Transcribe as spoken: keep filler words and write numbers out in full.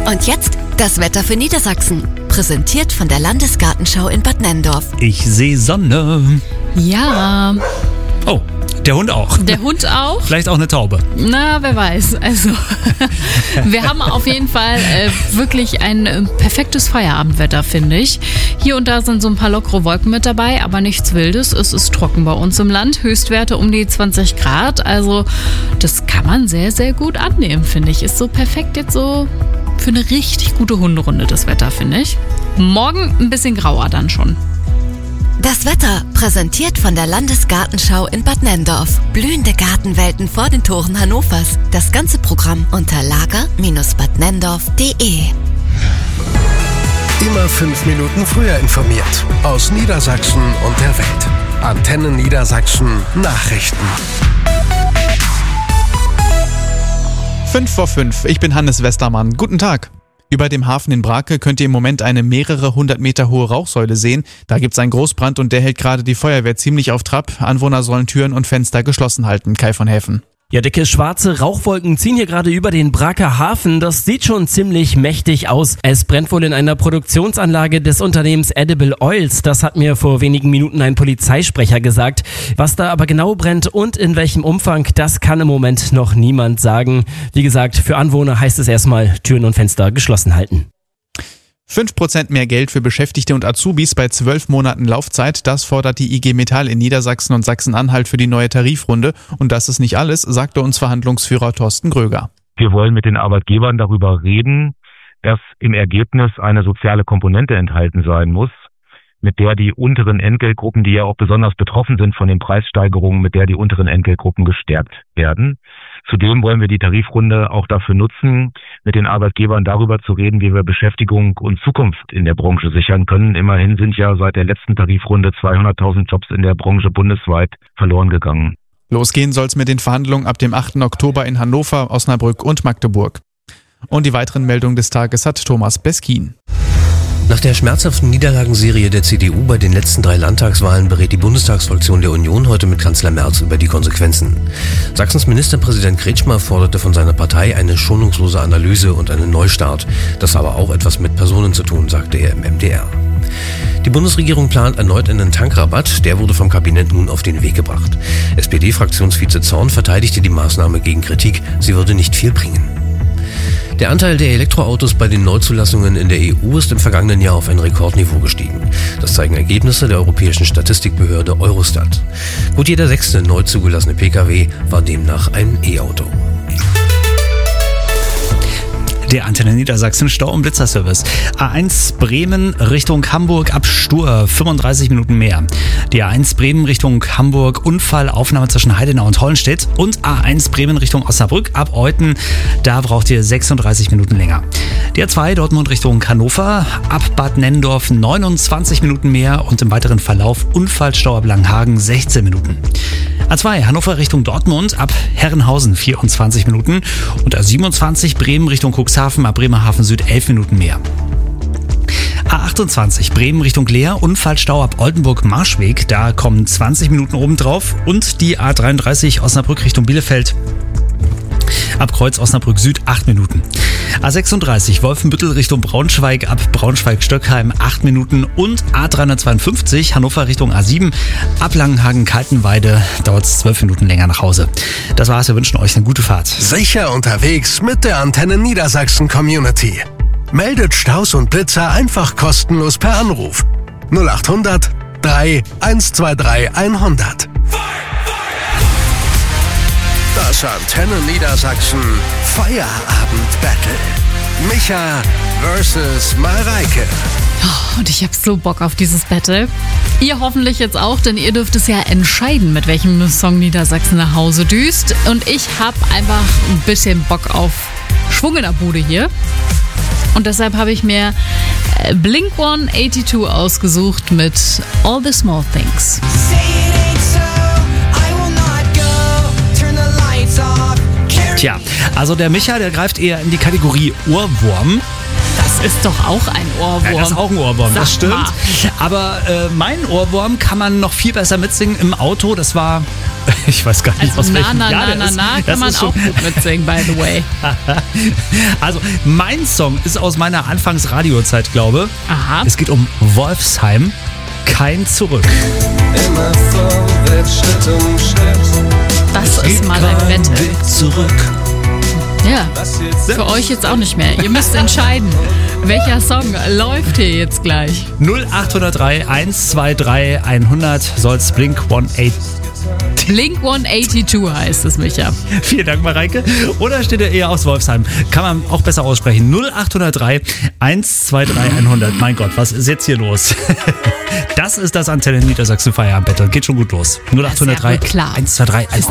Und jetzt das Wetter für Niedersachsen. Präsentiert von der Landesgartenschau in Bad Nenndorf. Ich sehe Sonne. Ja. Oh, der Hund auch. Der Hund auch? Vielleicht auch eine Taube. Na, wer weiß. Also, wir haben auf jeden Fall äh, wirklich ein äh, perfektes Feierabendwetter, finde ich. Hier und da sind so ein paar lockere Wolken mit dabei, aber nichts Wildes. Es ist trocken bei uns im Land. Höchstwerte um die zwanzig Grad. Also, das kann man sehr, sehr gut annehmen, finde ich. Ist so perfekt jetzt so für eine richtig gute Hunderunde, das Wetter, finde ich. Morgen ein bisschen grauer dann schon. Das Wetter präsentiert von der Landesgartenschau in Bad Nenndorf. Blühende Gartenwelten vor den Toren Hannovers. Das ganze Programm unter lager Bindestrich bad nenndorf punkt de. Immer fünf Minuten früher informiert. Aus Niedersachsen und der Welt. Antenne Niedersachsen Nachrichten. Fünf vor fünf. Ich bin Hannes Westermann. Guten Tag. Über dem Hafen in Brake könnt ihr im Moment eine mehrere hundert Meter hohe Rauchsäule sehen. Da gibt's einen Großbrand und der hält gerade die Feuerwehr ziemlich auf Trab. Anwohner sollen Türen und Fenster geschlossen halten. Kai von Häfen. Ja, dicke schwarze Rauchwolken ziehen hier gerade über den Braker Hafen. Das sieht schon ziemlich mächtig aus. Es brennt wohl in einer Produktionsanlage des Unternehmens Edible Oils. Das hat mir vor wenigen Minuten ein Polizeisprecher gesagt. Was da aber genau brennt und in welchem Umfang, das kann im Moment noch niemand sagen. Wie gesagt, für Anwohner heißt es erstmal Türen und Fenster geschlossen halten. fünf Prozent mehr Geld für Beschäftigte und Azubis bei zwölf Monaten Laufzeit, das fordert die I G Metall in Niedersachsen und Sachsen-Anhalt für die neue Tarifrunde. Und das ist nicht alles, sagte uns Verhandlungsführer Thorsten Gröger. Wir wollen mit den Arbeitgebern darüber reden, dass im Ergebnis eine soziale Komponente enthalten sein muss, mit der die unteren Entgeltgruppen, die ja auch besonders betroffen sind von den Preissteigerungen, mit der die unteren Entgeltgruppen gestärkt werden. Zudem wollen wir die Tarifrunde auch dafür nutzen, mit den Arbeitgebern darüber zu reden, wie wir Beschäftigung und Zukunft in der Branche sichern können. Immerhin sind ja seit der letzten Tarifrunde zweihunderttausend Jobs in der Branche bundesweit verloren gegangen. Losgehen soll's mit den Verhandlungen ab dem achten Oktober in Hannover, Osnabrück und Magdeburg. Und die weiteren Meldungen des Tages hat Thomas Beskin. Nach der schmerzhaften Niederlagenserie der C D U bei den letzten drei Landtagswahlen berät die Bundestagsfraktion der Union heute mit Kanzler Merz über die Konsequenzen. Sachsens Ministerpräsident Kretschmer forderte von seiner Partei eine schonungslose Analyse und einen Neustart. Das habe auch etwas mit Personen zu tun, sagte er im M D R. Die Bundesregierung plant erneut einen Tankrabatt. Der wurde vom Kabinett nun auf den Weg gebracht. S P D-Fraktionsvize Zorn verteidigte die Maßnahme gegen Kritik. Sie würde nicht viel bringen. Der Anteil der Elektroautos bei den Neuzulassungen in der E U ist im vergangenen Jahr auf ein Rekordniveau gestiegen. Das zeigen Ergebnisse der europäischen Statistikbehörde Eurostat. Gut jeder sechste neu zugelassene Pkw war demnach ein E-Auto. Der Antenne Niedersachsen Stau- und Blitzerservice. A eins Bremen Richtung Hamburg ab Stur, fünfunddreißig Minuten mehr. Die A eins Bremen Richtung Hamburg, Unfallaufnahme zwischen Heidenau und Hollenstedt. Und A eins Bremen Richtung Osnabrück ab Euthen, da braucht ihr sechsunddreißig Minuten länger. Die A zwei Dortmund Richtung Hannover, ab Bad Nenndorf neunundzwanzig Minuten mehr und im weiteren Verlauf Unfallstau ab Langenhagen sechzehn Minuten. A zwei Hannover Richtung Dortmund ab Herrenhausen vierundzwanzig Minuten und A siebenundzwanzig Bremen Richtung Cuxhaven ab Bremerhaven Süd elf Minuten mehr. A achtundzwanzig Bremen Richtung Leer, Unfallstau ab Oldenburg-Marschweg, da kommen zwanzig Minuten obendrauf und die A dreiunddreißig Osnabrück Richtung Bielefeld ab Kreuz Osnabrück Süd acht Minuten. A sechsunddreißig Wolfenbüttel Richtung Braunschweig ab Braunschweig-Stöckheim acht Minuten und A dreihundertzweiundfünfzig Hannover Richtung A sieben ab Langenhagen-Kaltenweide dauert es zwölf Minuten länger nach Hause. Das war's, wir wünschen euch eine gute Fahrt. Sicher unterwegs mit der Antenne Niedersachsen Community. Meldet Staus und Blitzer einfach kostenlos per Anruf. null achthundert drei eins zwei drei hundert. Das Antenne Niedersachsen Feierabend-Battle. Micha versus Mareike. Oh, und ich habe so Bock auf dieses Battle. Ihr hoffentlich jetzt auch, denn ihr dürft es ja entscheiden, mit welchem Song Niedersachsen nach Hause düst. Und ich habe einfach ein bisschen Bock auf Schwung in der Bude hier. Und deshalb habe ich mir Blink one eighty-two ausgesucht mit All the Small Things. Tja, also der Micha, der greift eher in die Kategorie Ohrwurm. Das ist doch auch ein Ohrwurm. Ja, das ist auch ein Ohrwurm, Sag das stimmt. mal. Aber äh, mein Ohrwurm kann man noch viel besser mitsingen im Auto. Das war, ich weiß gar nicht, Also aus na, welchem na, Jahr na, der na, ist. na, Das kann man ist schon- auch gut mitsingen, by the way. Also, mein Song ist aus meiner Anfangs-Radiozeit, glaube. Aha. Es geht um Wolfsheim. Kein Zurück. Immer vorwärts, Schritt um Schritt. Das ist mal ein Wette. Weg zurück. Ja, für euch jetzt auch nicht mehr. Ihr müsst entscheiden, welcher Song läuft hier jetzt gleich. null acht null drei eins zwei drei hundert soll's Blink hundertachtzig. Blink hundertzweiundachtzig heißt es, Micha. Vielen Dank, Mareike. Oder steht er eher aus Wolfsheim? Kann man auch besser aussprechen. null acht null drei eins zwei drei hundert. Mein Gott, was ist jetzt hier los? Das ist das Antenne Niedersachsen Feierabend Battle. Geht schon gut los. null acht null drei Ja, klar. eins zwei drei hundert.